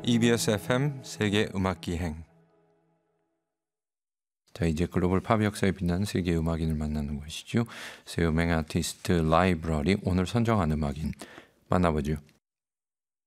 EBS FM 세계 음악 기행. 자, 이제 글로벌 팝 역사에 빛나는 세계 음악인을 만나는 것이죠. 새 음악 아티스트 라이브러리, 오늘 선정한 음악인 만나보죠.